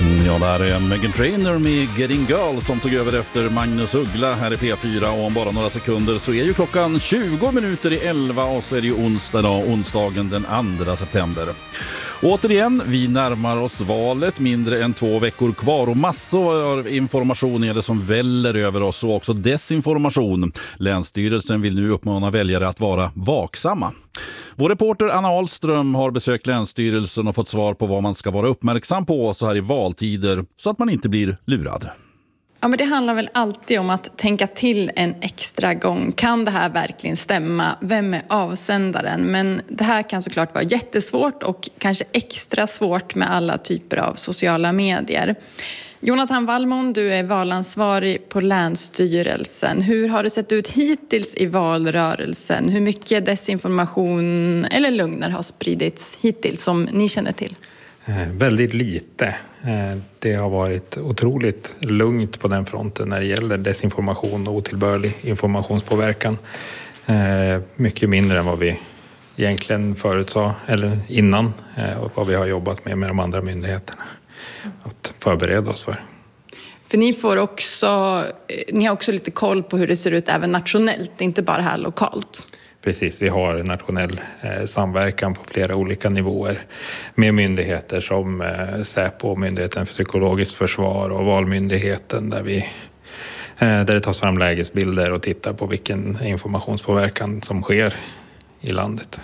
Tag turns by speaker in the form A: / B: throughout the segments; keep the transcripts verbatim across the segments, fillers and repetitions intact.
A: Ja, det här är Meghan Trainor med Getting Girl som tog över efter Magnus Uggla här i P fyra, och om bara några sekunder så är ju klockan tjugo minuter i elva och så är det ju onsdag dag, onsdagen den andra september. Återigen, vi närmar oss valet, mindre än två veckor kvar och massor av information är det som väller över oss och också desinformation. Länsstyrelsen vill nu uppmana väljare att vara vaksamma. Vår reporter Anna Ahlström har besökt Länsstyrelsen och fått svar på vad man ska vara uppmärksam på så här i valtider så att man inte blir lurad.
B: Ja, men det handlar väl alltid om att tänka till en extra gång. Kan det här verkligen stämma? Vem är avsändaren? Men det här kan såklart vara jättesvårt och kanske extra svårt med alla typer av sociala medier. Jonathan Wallmon, du är valansvarig på Länsstyrelsen. Hur har det sett ut hittills i valrörelsen? Hur mycket desinformation eller lögner har spridits hittills som ni känner till?
C: Eh, väldigt lite. Eh, det har varit otroligt lugnt på den fronten när det gäller desinformation och otillbörlig informationspåverkan. Eh, mycket mindre än vad vi egentligen förutsade eller innan eh, och vad vi har jobbat med med de andra myndigheterna att förbereda oss för.
B: För ni får också, ni har också lite koll på hur det ser ut även nationellt, inte bara här lokalt.
C: Precis, vi har nationell eh, samverkan på flera olika nivåer med myndigheter som eh, Säpo, Myndigheten för psykologiskt försvar och Valmyndigheten där, vi, eh, där det tas fram lägesbilder och tittar på vilken informationspåverkan som sker i landet.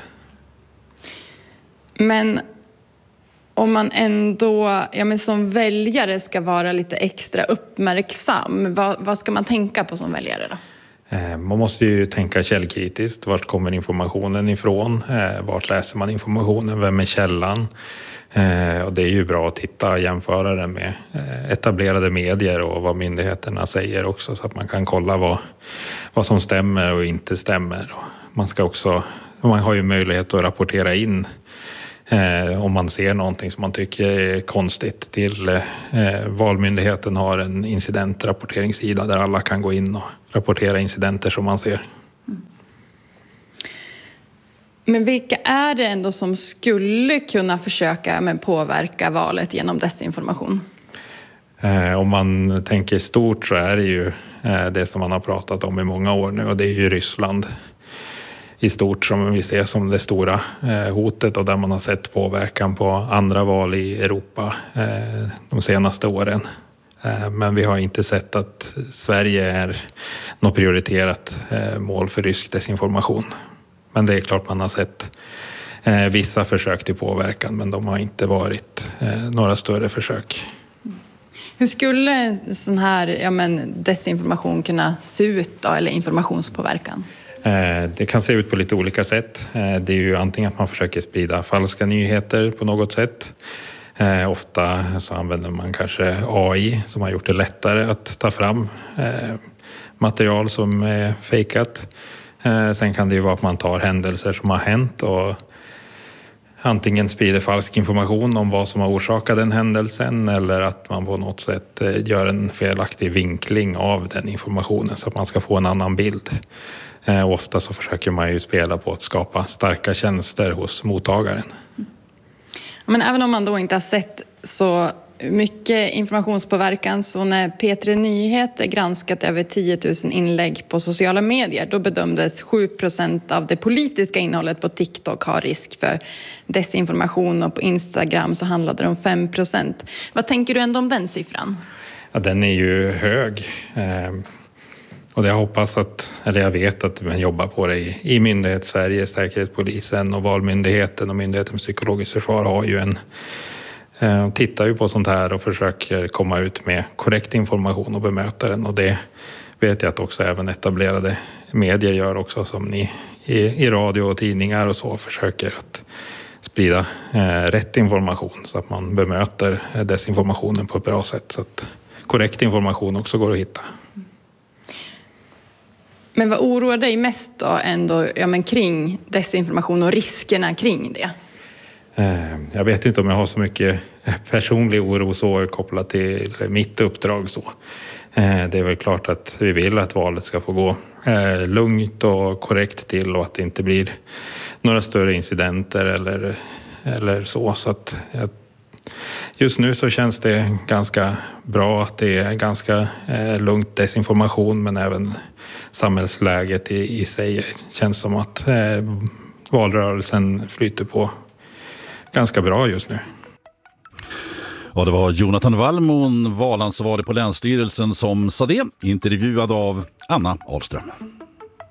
B: Men om man ändå ja, men som väljare ska vara lite extra uppmärksam, vad, vad ska man tänka på som väljare då?
C: Man måste ju tänka källkritiskt. Vart kommer informationen ifrån? Vart läser man informationen? Vem är källan? Och det är ju bra att titta och jämföra det med etablerade medier och vad myndigheterna säger också så att man kan kolla vad, vad som stämmer och inte stämmer. Man ska också, man har ju möjlighet att rapportera in Eh, om man ser någonting som man tycker är konstigt till eh, Valmyndigheten har en incidentrapporteringssida där alla kan gå in och rapportera incidenter som man ser. Mm.
B: Men vilka är det ändå som skulle kunna försöka med påverka valet genom desinformation?
C: Eh, om man tänker stort så är det ju eh, det som man har pratat om i många år nu och det är ju Ryssland i stort som vi ser som det stora eh, hotet och där man har sett påverkan på andra val i Europa eh, de senaste åren. Eh, men vi har inte sett att Sverige är något prioriterat eh, mål för rysk desinformation. Men det är klart man har sett eh, vissa försök till påverkan men de har inte varit eh, några större försök.
B: Hur skulle en sån här ja, men desinformation kunna se ut då, eller informationspåverkan?
C: Det kan se ut på lite olika sätt. Det är ju antingen att man försöker sprida falska nyheter på något sätt. Ofta så använder man kanske A I som har gjort det lättare att ta fram material som är fejkat. Sen kan det ju vara att man tar händelser som har hänt och antingen sprider falsk information om vad som har orsakat den händelsen eller att man på något sätt gör en felaktig vinkling av den informationen så att man ska få en annan bild. Och ofta så försöker man ju spela på att skapa starka känslor hos mottagaren.
B: Men även om man då inte har sett så mycket informationspåverkan så när P tre Nyheter granskat över tio tusen inlägg på sociala medier då bedömdes sju procent av det politiska innehållet på TikTok ha risk för desinformation och på Instagram så handlade det om fem procent. Vad tänker du ändå om den siffran?
C: Ja, den är ju hög. Och jag hoppas att, eller jag vet att man jobbar på det i, i myndighet Sverige, Säkerhetspolisen och Valmyndigheten och Myndigheten för psykologiskt försvar har ju en, eh, tittar ju på sånt här och försöker komma ut med korrekt information och bemöta den och det vet jag att också även etablerade medier gör också som ni i, i radio och tidningar och så försöker att sprida eh, rätt information så att man bemöter desinformationen på ett bra sätt så att korrekt information också går att hitta.
B: Men vad oroar dig mest då ändå ja, men kring desinformation och riskerna kring det?
C: Jag vet inte om jag har så mycket personlig oro så kopplat till mitt uppdrag så. Det är väl klart att vi vill att valet ska få gå lugnt och korrekt till och att det inte blir några större incidenter eller, eller så. Så att jag, Just nu så känns det ganska bra att det är ganska eh, lugnt desinformation, men även samhällsläget i, i sig känns som att eh, valrörelsen flyter på ganska bra just nu.
A: Ja, det var Jonathan Wallmon, valansvarig på Länsstyrelsen, som sa det, intervjuad av Anna Ahlström.